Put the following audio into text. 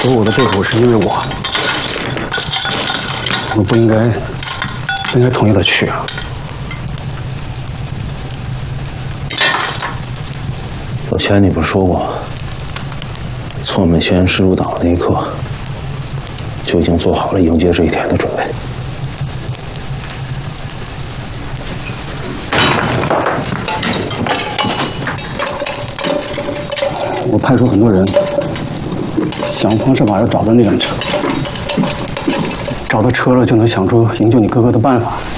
走我的背后是因为我不应该同意他去啊。 早前你不是说过，从我们轩辕师入党的那一刻，就已经做好了迎接这一天的准备。 我派出很多人，想方设法要找到那辆车。找到车了，就能想出营救你哥哥的办法。